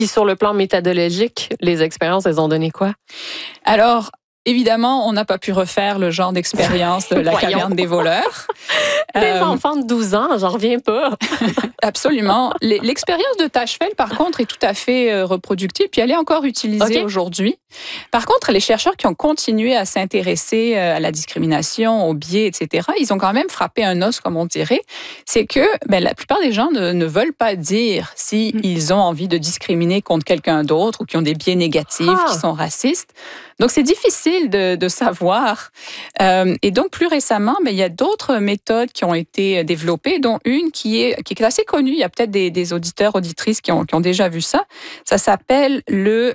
Puis sur le plan méthodologique, les expériences, elles ont donné quoi? Alors, évidemment, on n'a pas pu refaire le genre d'expérience de la caverne des voleurs. Des enfants de 12 ans, j'en reviens pas. Absolument. L'expérience de Tachefeld, par contre, est tout à fait reproductible, puis elle est encore utilisée aujourd'hui. Par contre, les chercheurs qui ont continué à s'intéresser à la discrimination, au biais, etc., ils ont quand même frappé un os, comme on dirait. C'est que la plupart des gens ne veulent pas dire s'ils ont envie de discriminer contre quelqu'un d'autre ou qui ont des biais négatifs, qui sont racistes. Donc, c'est difficile de savoir. Et donc, plus récemment, il y a d'autres méthodes qui ont été développées, dont une qui est assez connue. Il y a peut-être des auditeurs, auditrices qui ont déjà vu ça. Ça s'appelle le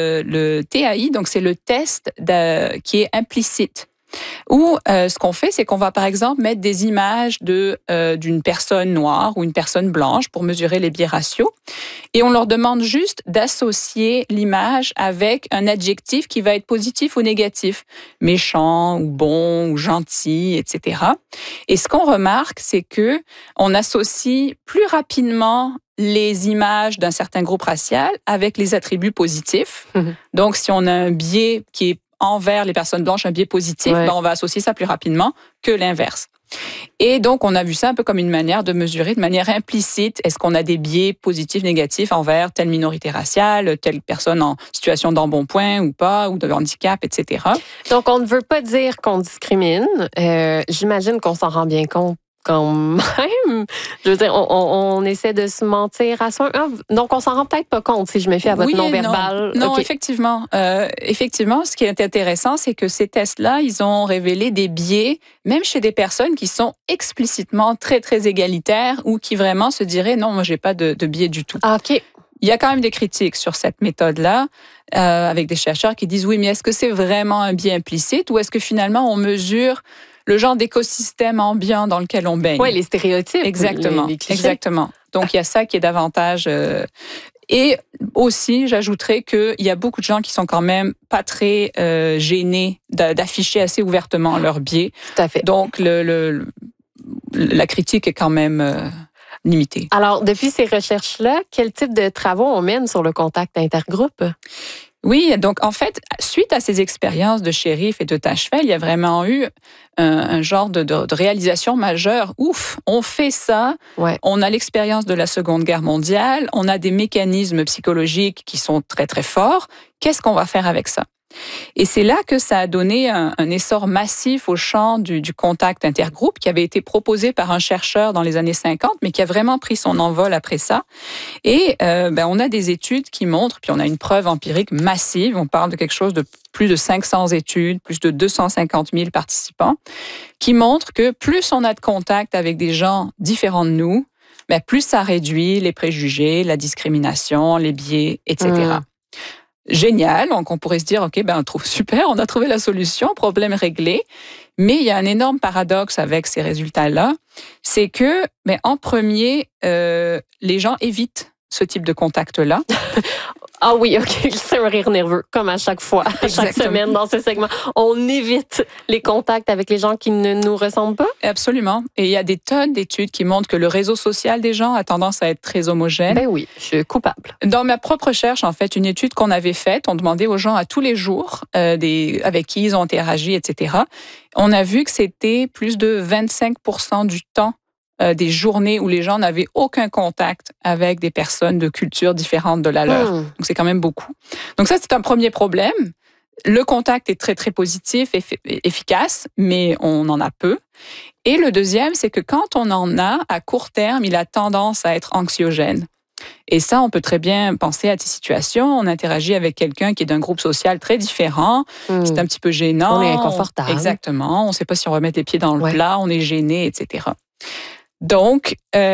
TAI, donc c'est le test qui est implicite. Où ce qu'on fait, c'est qu'on va par exemple mettre des images d'une personne noire ou une personne blanche pour mesurer les biais raciaux. Et on leur demande juste d'associer l'image avec un adjectif qui va être positif ou négatif. Méchant ou bon ou gentil, etc. Et ce qu'on remarque, c'est que on associe plus rapidement les images d'un certain groupe racial avec les attributs positifs. Donc, si on a un biais qui est envers les personnes blanches, un biais positif, on va associer ça plus rapidement que l'inverse. Et donc, on a vu ça un peu comme une manière de mesurer de manière implicite, est-ce qu'on a des biais positifs, négatifs envers telle minorité raciale, telle personne en situation d'embonpoint ou pas, ou de handicap, etc. Donc, on ne veut pas dire qu'on discrimine. J'imagine qu'on s'en rend bien compte quand même. Je veux dire, on essaie de se mentir à soi. Donc, on s'en rend peut-être pas compte si je me fie à votre non-verbal. Non, effectivement. Effectivement, ce qui est intéressant, c'est que ces tests-là, ils ont révélé des biais, même chez des personnes qui sont explicitement très, très égalitaires ou qui vraiment se diraient, non, moi, j'ai pas de biais du tout. Ah, OK. Il y a quand même des critiques sur cette méthode-là, avec des chercheurs qui disent, oui, mais est-ce que c'est vraiment un biais implicite ou est-ce que finalement, on mesure le genre d'écosystème ambiant dans lequel on baigne? Oui, les stéréotypes. Exactement, exactement. Donc, il y a ça qui est davantage... Et aussi, j'ajouterais qu'il y a beaucoup de gens qui sont quand même pas très gênés d'afficher assez ouvertement leur biais. Tout à fait. Donc, la critique est quand même limitée. Alors, depuis ces recherches-là, quel type de travaux on mène sur le contact intergroupe? Oui, donc en fait, suite à ces expériences de Sheriff et de Tachefeld, il y a vraiment eu un genre de réalisation majeure. Ouf, on fait ça, on a l'expérience de la Seconde Guerre mondiale, on a des mécanismes psychologiques qui sont très très forts. Qu'est-ce qu'on va faire avec ça? Et c'est là que ça a donné un essor massif au champ du contact intergroupe qui avait été proposé par un chercheur dans les années 50, mais qui a vraiment pris son envol après ça. Et on a des études qui montrent, puis on a une preuve empirique massive, on parle de quelque chose de plus de 500 études, plus de 250 000 participants, qui montrent que plus on a de contact avec des gens différents de nous, plus ça réduit les préjugés, la discrimination, les biais, etc. Génial, donc on pourrait se dire, OK, on trouve super, on a trouvé la solution, problème réglé. Mais il y a un énorme paradoxe avec ces résultats-là, c'est que, en premier, les gens évitent ce type de contact-là. Ah oui, OK, c'est un rire nerveux, comme à chaque fois, chaque semaine dans ce segment. On évite les contacts avec les gens qui ne nous ressemblent pas? Absolument. Et il y a des tonnes d'études qui montrent que le réseau social des gens a tendance à être très homogène. Ben oui, je suis coupable. Dans ma propre recherche, en fait, une étude qu'on avait faite, on demandait aux gens à tous les jours avec qui ils ont interagi, etc. On a vu que c'était plus de 25% du temps des journées où les gens n'avaient aucun contact avec des personnes de cultures différentes de la leur. Donc, c'est quand même beaucoup. Donc, ça, c'est un premier problème. Le contact est très, très positif, efficace, mais on en a peu. Et le deuxième, c'est que quand on en a, à court terme, il a tendance à être anxiogène. Et ça, on peut très bien penser à des situations. On interagit avec quelqu'un qui est d'un groupe social très différent. C'est un petit peu gênant. On est inconfortable. Exactement. On ne sait pas si on remet les pieds dans le plat. On est gêné, etc. Donc,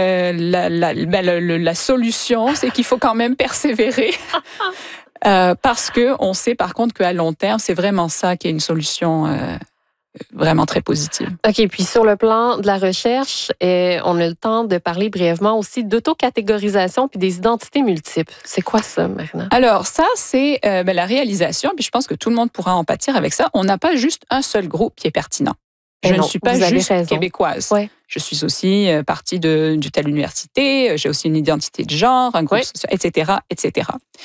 la solution, c'est qu'il faut quand même persévérer parce qu'on sait par contre qu'à long terme, c'est vraiment ça qui est une solution vraiment très positive. OK, puis sur le plan de la recherche, on a le temps de parler brièvement aussi d'autocatégorisation puis des identités multiples. C'est quoi ça, Marina? Alors ça, c'est la réalisation, puis je pense que tout le monde pourra en pâtir avec ça. On n'a pas juste un seul groupe qui est pertinent. Je ne suis pas juste québécoise. Ouais. Je suis aussi partie de telle université, j'ai aussi une identité de genre, un groupe social, etc., etc.